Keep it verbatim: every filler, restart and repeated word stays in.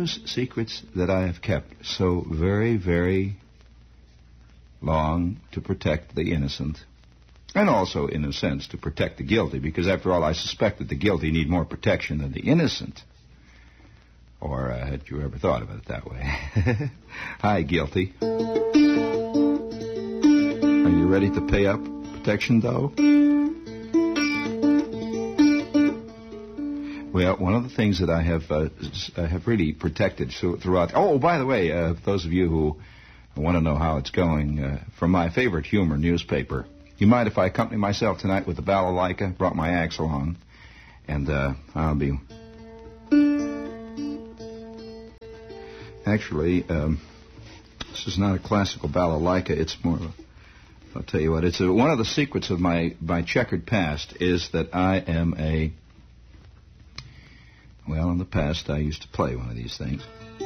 those secrets that I have kept so very, very long to protect the innocent, and also, in a sense, to protect the guilty, because after all, I suspect that the guilty need more protection than the innocent. Or uh, had you ever thought of it that way? Hi, guilty. Are you ready to pay up protection, though? Well, one of the things that I have uh, I have really protected so throughout... Oh, by the way, uh, those of you who want to know how it's going, uh, from my favorite humor newspaper, you mind if I accompany myself tonight with the balalaika? Brought my axe along, and uh, I'll be... Actually, um, this is not a classical balalaika. It's more of a... I'll tell you what, it's a, one of the secrets of my, my checkered past is that I am a... Well, in the past, I used to play one of these things.